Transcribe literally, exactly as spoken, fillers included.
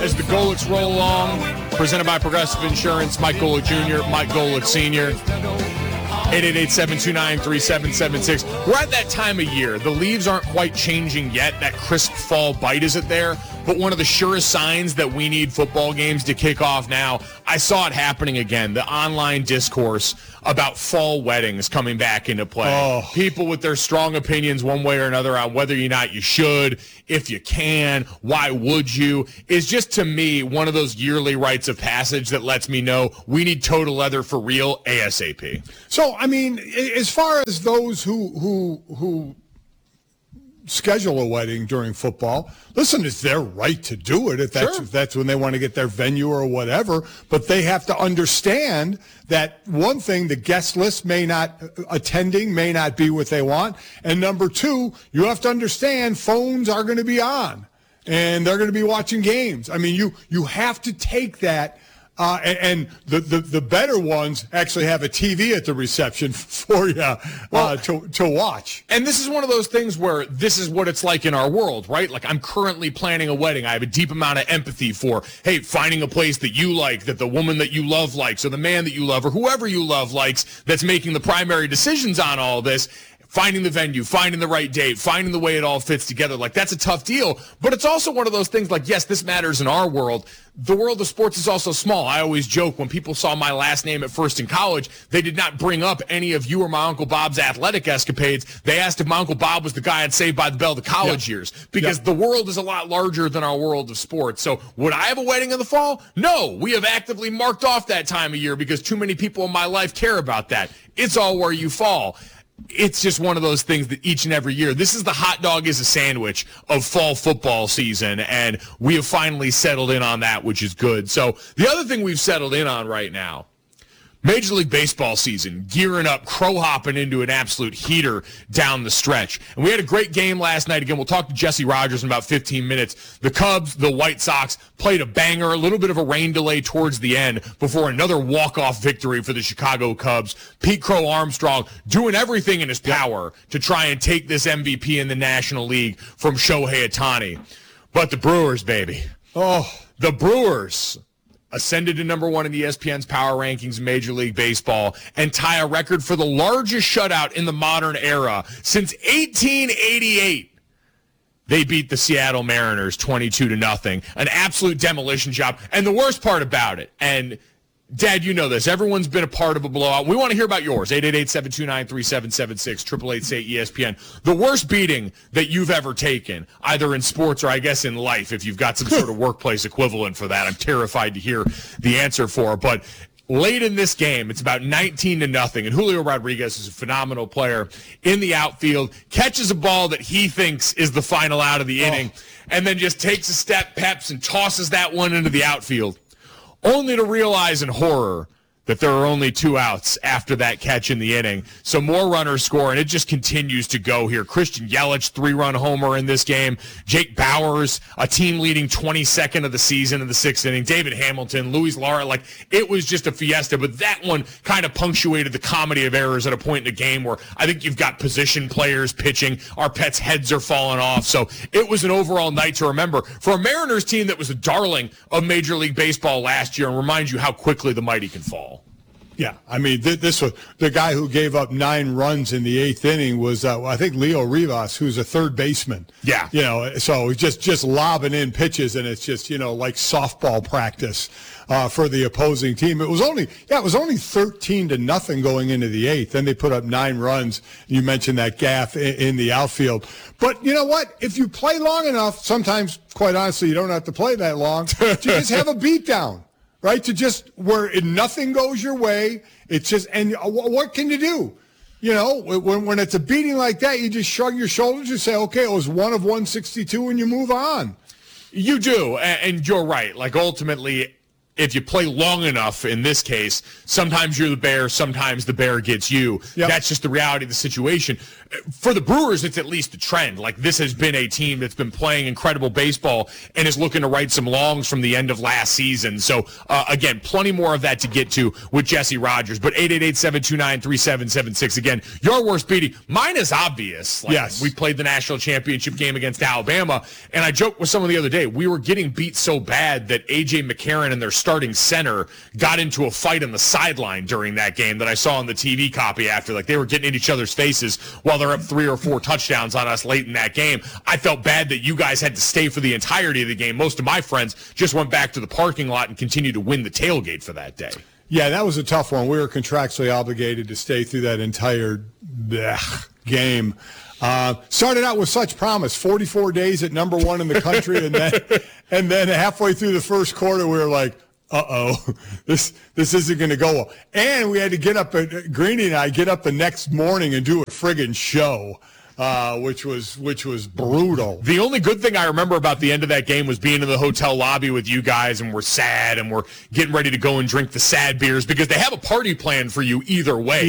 as the Golics roll along, presented by Progressive Insurance, Mike Golick Junior, Mike Golick Senior eight eight eight, seven two nine, three seven seven six. We're at that time of year. The leaves aren't quite changing yet. That crisp fall bite isn't there. But one of the surest signs that we need football games to kick off now, I saw it happening again. The online discourse about fall weddings coming back into play. Oh. People with their strong opinions one way or another on whether or not you should, if you can, why would you, is just to me one of those yearly rites of passage that lets me know we need total leather for real ASAP. So, I mean, as far as those who who who schedule a wedding during football, listen, it's their right to do it if that's, Sure. if that's when they want to get their venue or whatever, but they have to understand that one thing, the guest list may not, attending may not be what they want, and number two, you have to understand phones are going to be on, and they're going to be watching games. I mean, you you have to take that. Uh, and and the, the, the better ones actually have a T V at the reception for you uh, well, to, to watch. And this is one of those things where this is what it's like in our world, right? Like, I'm currently planning a wedding. I have a deep amount of empathy for, hey, finding a place that you like, that the woman that you love likes, or the man that you love, or whoever you love likes, that's making the primary decisions on all this. Finding the venue, finding the right date, finding the way it all fits together. Like, that's a tough deal. But it's also one of those things like, yes, this matters in our world. The world of sports is also small. I always joke when people saw my last name at first in college, they did not bring up any of you or my Uncle Bob's athletic escapades. They asked if my Uncle Bob was the guy at Saved by the Bell the college yeah. years. Because yeah. the world is a lot larger than our world of sports. So would I have a wedding in the fall? No. We have actively marked off that time of year because too many people in my life care about that. It's all where you fall. It's just one of those things that each and every year, this is the hot dog is a sandwich of fall football season, and we have finally settled in on that, which is good. So the other thing we've settled in on right now, Major League Baseball season, gearing up, crow-hopping into an absolute heater down the stretch. And we had a great game last night. Again, we'll talk to Jesse Rogers in about fifteen minutes. The Cubs, the White Sox, played a banger, a little bit of a rain delay towards the end before another walk-off victory for the Chicago Cubs. Pete Crow Armstrong doing everything in his power to try and take this M V P in the National League from Shohei Ohtani. But the Brewers, baby. Oh, the Brewers ascended to number one in E S P N's power rankings in Major League Baseball and tie a record for the largest shutout in the modern era since eighteen eighty-eight. They beat the Seattle Mariners twenty-two to nothing. An absolute demolition job. And the worst part about it, and Dad, you know this. Everyone's been a part of a blowout. We want to hear about yours. eight eight eight, seven two nine, three seven seven six, eight eight eight, say E S P N. The worst beating that you've ever taken, either in sports or I guess in life, if you've got some sort of workplace equivalent for that. I'm terrified to hear the answer for. But late in this game, it's about nineteen to nothing, and Julio Rodriguez is a phenomenal player in the outfield, catches a ball that he thinks is the final out of the inning, oh. and then just takes a step, peps, and tosses that one into the outfield. Only to realize in horror that there are only two outs after that catch in the inning. So more runners score, and it just continues to go here. Christian Yelich, three-run homer in this game. Jake Bauers, a team-leading twenty-second of the season in the sixth inning. David Hamilton, Luis Lara, like, it was just a fiesta. But that one kind of punctuated the comedy of errors at a point in the game where I think you've got position players pitching. Our pets' heads are falling off. So it was an overall night to remember for a Mariners team that was a darling of Major League Baseball last year and reminds you how quickly the mighty can fall. Yeah, I mean, th- this was the guy who gave up nine runs in the eighth inning was, uh, I think, Leo Rivas, who's a third baseman. Yeah. You know, so just, just lobbing in pitches, and it's just, you know, like softball practice uh, for the opposing team. It was only, yeah, it was only thirteen to nothing going into the eighth. Then they put up nine runs. You mentioned that gaff in, in the outfield. But you know what? If you play long enough, sometimes, quite honestly, you don't have to play that long, to just have a beatdown. Right, to just where it, nothing goes your way. It's just, and what can you do? You know, when when it's a beating like that, you just shrug your shoulders and say, okay, it was one of one sixty-two, and you move on. You do, and you're right. Like, ultimately, if you play long enough, in this case, sometimes you're the bear, sometimes the bear gets you. Yep. That's just the reality of the situation. For the Brewers, it's at least a trend. Like, this has been a team that's been playing incredible baseball and is looking to right some longs from the end of last season. So, uh, again, plenty more of that to get to with Jesse Rogers. But eight eight eight, seven two nine, three seven seven six. Again, your worst beating. Mine is obvious. Like, yes. We played the national championship game against Alabama, and I joked with someone the other day, we were getting beat so bad that A J McCarron and their starting center got into a fight on the sideline during that game that I saw on the T V copy after. Like, they were getting in each other's faces while they're up three or four touchdowns on us late in that game. I felt bad that you guys had to stay for the entirety of the game. Most of my friends just went back to the parking lot and continued to win the tailgate for that day. Yeah, that was a tough one. We were contractually obligated to stay through that entire bleh, game. Uh, started out with such promise, forty-four days at number one in the country, and then and then halfway through the first quarter, we were like, uh-oh, this this isn't going to go well. And we had to get up, at, Greeny and I get up the next morning and do a friggin' show, uh, which was which was brutal. The only good thing I remember about the end of that game was being in the hotel lobby with you guys, and we're sad, and we're getting ready to go and drink the sad beers because they have a party planned for you either way.